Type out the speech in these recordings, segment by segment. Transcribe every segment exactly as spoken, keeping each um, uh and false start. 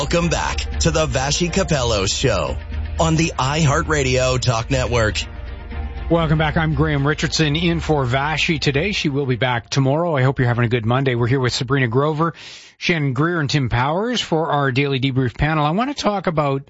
Welcome back to the Vassy Capello Show on the iHeartRadio Talk Network. Welcome back. I'm Graham Richardson in for Vassy today. She will be back tomorrow. I hope you're having a good Monday. We're here with Sabrina Grover, Shannon Greer, and Tim Powers for our daily debrief panel. I want to talk about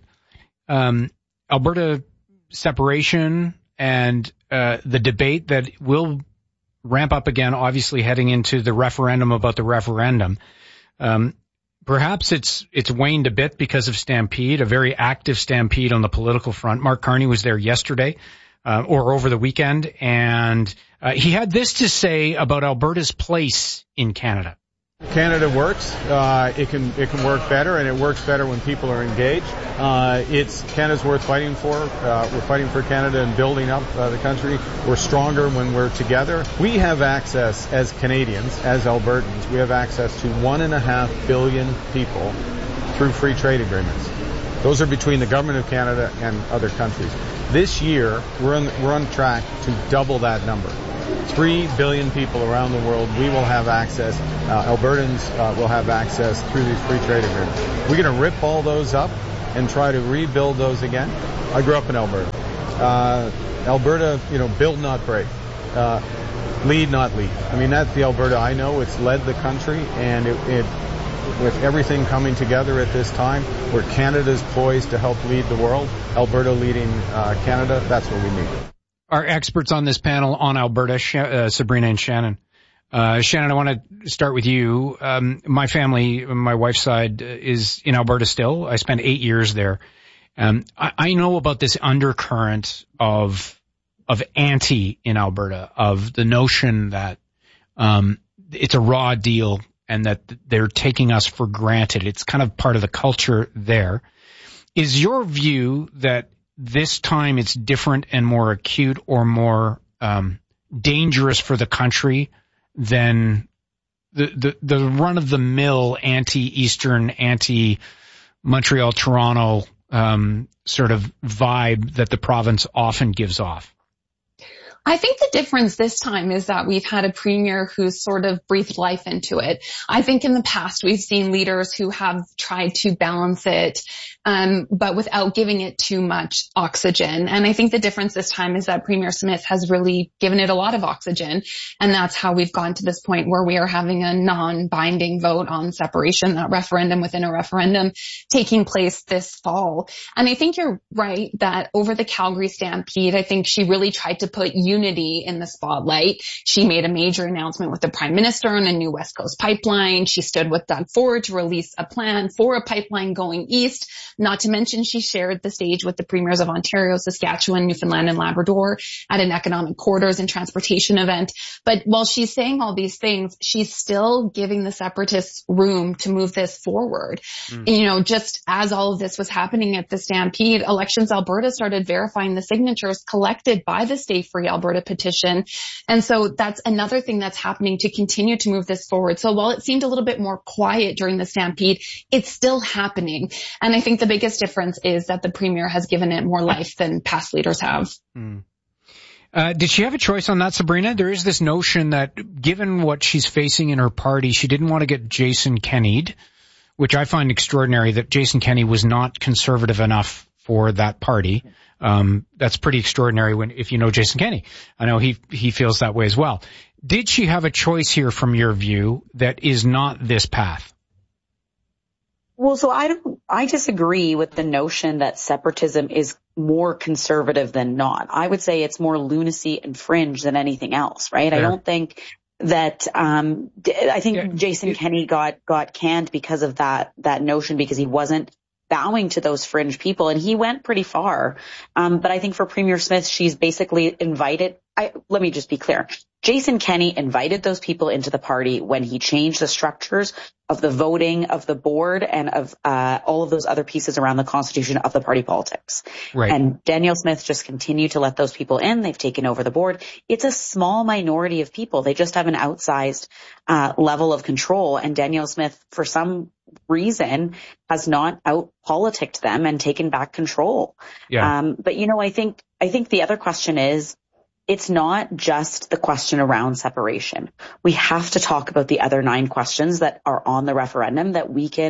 um, Alberta separation and uh, the debate that will ramp up again, obviously heading into the referendum about the referendum. Um, perhaps it's it's waned a bit because of Stampede, a very active Stampede on the political front. Mark Carney was there yesterday. Uh, or over the weekend, and uh, he had this to say about Alberta's place in Canada. Canada works. Uh, it can it can work better, and it works better when people are engaged. Uh, it's Canada's worth fighting for. Uh, we're fighting for Canada and building up uh, the country. We're stronger when we're together. We have access as Canadians, as Albertans. We have access to one and a half billion people through free trade agreements. Those are between the government of Canada and other countries. This year, we're on, we're on track to double that number. Three billion people around the world, we will have access, uh, Albertans uh, will have access through these free trade agreements. We're going to rip all those up and try to rebuild those again. I grew up in Alberta. Uh, Alberta, you know, build not break. Uh, lead not lead. I mean, that's the Alberta I know. It's led the country, and it, it with everything coming together at this time, where Canada's poised to help lead the world, Alberta leading uh, Canada, that's what we need. Our experts on this panel on Alberta, Sh- uh, Sabrina and Shannon. Uh, Shannon, I want to start with you. Um, my family, my wife's side, is in Alberta still. I spent eight years there. Um, I, I know about this undercurrent of of anti in Alberta, of the notion that um, it's a raw deal and that they're taking us for granted. It's kind of part of the culture there. Is your view that this time it's different and more acute or more um, dangerous for the country than the, the, the run-of-the-mill anti-Eastern, anti-Montreal, Toronto um, sort of vibe that the province often gives off? I think the difference this time is that we've had a premier who's sort of breathed life into it. I think in the past we've seen leaders who have tried to balance it, um, but without giving it too much oxygen. And I think the difference this time is that Premier Smith has really given it a lot of oxygen. And that's how we've gotten to this point where we are having a non-binding vote on separation, that referendum within a referendum taking place this fall. And I think you're right that over the Calgary Stampede, I think she really tried to put unity in the spotlight. She made a major announcement with the Prime Minister on a new West Coast pipeline. She stood with Doug Ford to release a plan for a pipeline going east. Not to mention she shared the stage with the premiers of Ontario, Saskatchewan, Newfoundland, and Labrador at an economic corridors and transportation event. But while she's saying all these things, she's still giving the separatists room to move this forward. Mm. You know, just as all of this was happening at the Stampede, Elections Alberta started verifying the signatures collected by the Stay Free Alberta petition. And so that's another thing that's happening to continue to move this forward. So while it seemed a little bit more quiet during the Stampede, it's still happening. And I think the biggest difference is that the premier has given it more life than past leaders have. Mm. Uh, did she have a choice on that, Sabrina? There is this notion that given what she's facing in her party, she didn't want to get Jason Kenney'd, which I find extraordinary that Jason Kenney was not conservative enough for that party. Um, that's pretty extraordinary when, if you know Jason Kenney. I know he, he feels that way as well. Did she have a choice here from your view that is not this path? Well, so I don't, I disagree with the notion that separatism is more conservative than not. I would say it's more lunacy and fringe than anything else, right? Fair. I don't think that, um, I think yeah. Jason Kenney got, got canned because of that, that notion, because he wasn't bowing to those fringe people, and he went pretty far. Um, but I think for Premier Smith, she's basically invited, I, let me just be clear. Jason Kenney invited those people into the party when he changed the structures of the voting, of the board, and of uh all of those other pieces around the constitution of the party politics. Right. And Danielle Smith just continued to let those people in. They've taken over the board. It's a small minority of people. They just have an outsized uh level of control. And Danielle Smith, for some reason, has not out-politicked them and taken back control. Yeah. Um, but, you know, I think I think the other question is, it's not just the question around separation. We have to talk about the other nine questions that are on the referendum that weaken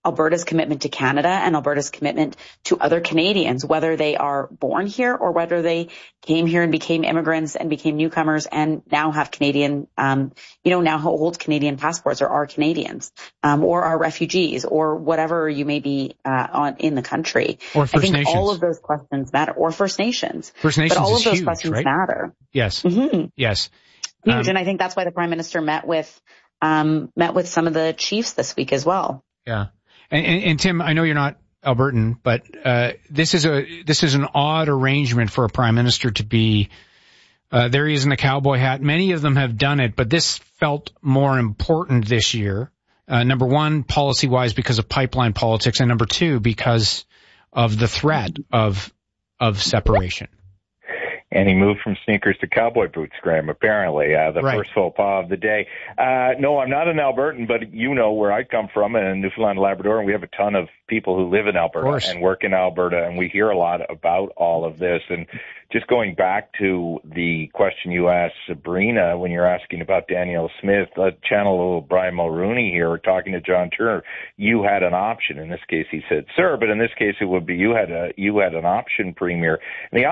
Alberta's commitment to Canada and Alberta's commitment to other Canadians, whether they are born here or whether they came here and became immigrants and became newcomers and now have Canadian, um, you know, now hold Canadian passports or are Canadians, um, or are refugees or whatever you may be, uh, on, in the country. Or First I think Nations. all of those questions matter. Or First Nations. First Nations but all is of those huge, questions right? matter. Yes. Mm-hmm. Yes. Huge. Um, and I think that's why the Prime Minister met with, um, met with some of the chiefs this week as well. Yeah. And, and, and Tim, I know you're not Albertan, but, uh, this is a, this is an odd arrangement for a Prime Minister to be, uh, there he is in the cowboy hat. Many of them have done it, but this felt more important this year. Uh, number one, policy-wise, because of pipeline politics, and number two, because of the threat of, of separation. And he moved from sneakers to cowboy boots, Graham, apparently, uh, the right. first faux pas of the day. Uh, no, I'm not an Albertan, but you know where I come from in Newfoundland and Labrador, and we have a ton of people who live in Alberta and work in Alberta, and we hear a lot about all of this. And just going back to the question you asked Sabrina when you're asking about Danielle Smith, uh, channel a little Brian Mulroney here talking to John Turner. You had an option. In this case, he said, sir, but in this case, it would be you had a you had an option, Premier. And the